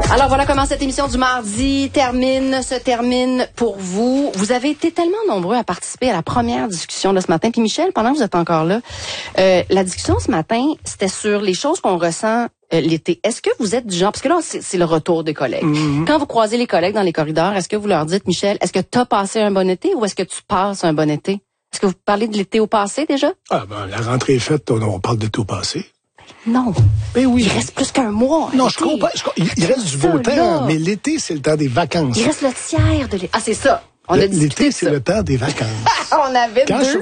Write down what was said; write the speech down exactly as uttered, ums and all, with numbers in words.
Alors voilà comment cette émission du mardi termine, se termine pour vous. Vous avez été tellement nombreux à participer à la première discussion de ce matin. Puis Michel, pendant que vous êtes encore là, euh, la discussion ce matin, c'était sur les choses qu'on ressent euh, l'été. Est-ce que vous êtes du genre, parce que là, c'est, c'est le retour des collègues. Mm-hmm. Quand vous croisez les collègues dans les corridors, est-ce que vous leur dites, Michel, est-ce que tu as passé un bon été ou est-ce que tu passes un bon été? Est-ce que vous parlez de l'été au passé déjà? Ah ben, la rentrée est faite, on, on parle d'été au passé. Non. Ben oui. Il reste plus qu'un mois. Non, je comprends. Je, il, il reste du beau temps, là. Mais l'été, c'est le temps des vacances. Il reste le tiers de l'été. Ah, c'est ça. On a l'été, c'est ça. Le temps des vacances. On avait Quand deux. Je